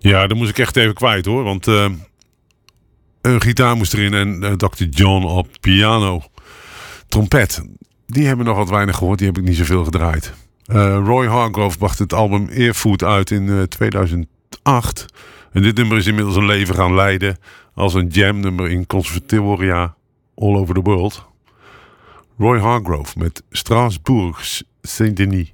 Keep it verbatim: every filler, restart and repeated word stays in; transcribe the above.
Ja, dan moest ik echt even kwijt hoor. Want uh, een gitaar moest erin en uh, dokter John op piano. Trompet. Die hebben nog wat weinig gehoord. Die heb ik niet zoveel gedraaid. Uh, Roy Hargrove bracht het album Earfood uit in uh, tweeduizend acht. En dit nummer is inmiddels een leven gaan leiden als een jamnummer in conservatoria all over the world. Roy Hargrove met Strasbourg Saint-Denis.